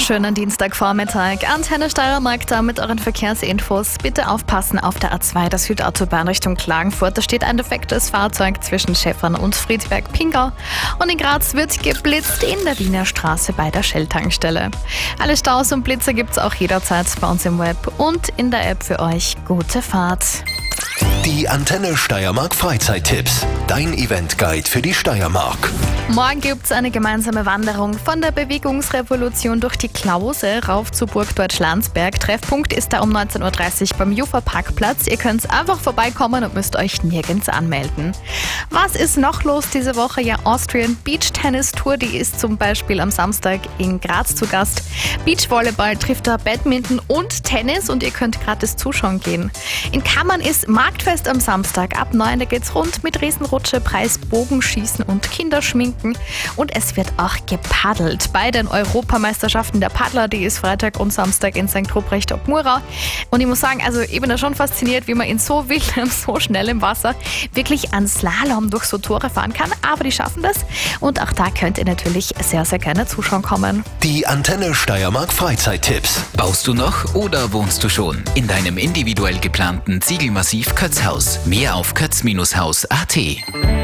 Schönen Dienstagvormittag. Antenne Steiermark da mit euren Verkehrsinfos. Bitte aufpassen auf der A2 der Südautobahn Richtung Klagenfurt. Da steht ein defektes Fahrzeug zwischen Schäffern und Friedberg-Pingau. Und in Graz wird geblitzt in der Wiener Straße bei der Shell-Tankstelle. Alle Staus und Blitze gibt's auch jederzeit bei uns im Web und in der App für euch. Gute Fahrt. Die Antenne Steiermark Freizeittipps. Dein Eventguide für die Steiermark. Morgen gibt's eine gemeinsame Wanderung von der Bewegungsrevolution durch die Klause rauf zu Burg Deutsch-Landsberg. Treffpunkt ist da um 19.30 Uhr beim Jufa-Parkplatz. Ihr könnt einfach vorbeikommen und müsst euch nirgends anmelden. Was ist noch los diese Woche? Ja, Austrian Beach Tennis Tour, die ist zum Beispiel am Samstag in Graz zu Gast. Beachvolleyball trifft da Badminton und Tennis und ihr könnt gratis zuschauen gehen. In Kammern ist Marktfest am Samstag. Ab 9 da geht's rund mit Riesenrutsche, Preis Bogenschießen und Kinderschminken. Und es wird auch gepaddelt bei den Europameisterschaften der Paddler. Die ist Freitag und Samstag in St. Ruprecht ob Murau. Und ich muss sagen, also ich bin da schon fasziniert, wie man in so wildem, so schnellem Wasser wirklich an Slalom durch so Tore fahren kann. Aber die schaffen das. Und auch da könnt ihr natürlich sehr, sehr gerne zuschauen kommen. Die Antenne Steiermark Freizeittipps. Baust du noch oder wohnst du schon in deinem individuell geplanten Ziegelmassiv Kötzhaus? Mehr auf kötz-haus.at.